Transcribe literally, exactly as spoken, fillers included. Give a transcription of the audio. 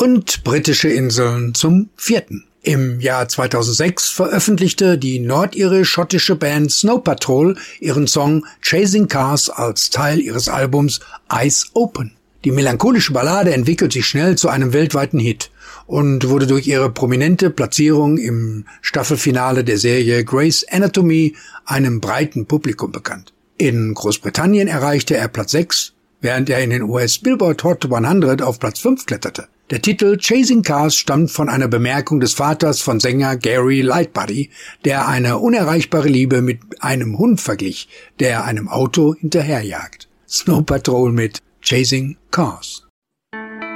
und britische Inseln zum vierten. Im Jahr zweitausendsechs veröffentlichte die nordirisch-schottische Band Snow Patrol ihren Song Chasing Cars als Teil ihres Albums Eyes Open. Die melancholische Ballade entwickelt sich schnell zu einem weltweiten Hit und wurde durch ihre prominente Platzierung im Staffelfinale der Serie Grey's Anatomy einem breiten Publikum bekannt. In Großbritannien erreichte er Platz sechs, während er in den U S Billboard Hot hundert auf Platz fünf kletterte. Der Titel Chasing Cars stammt von einer Bemerkung des Vaters von Sänger Gary Lightbody, der eine unerreichbare Liebe mit einem Hund verglich, der einem Auto hinterherjagt. Snow Patrol mit Chasing Cars.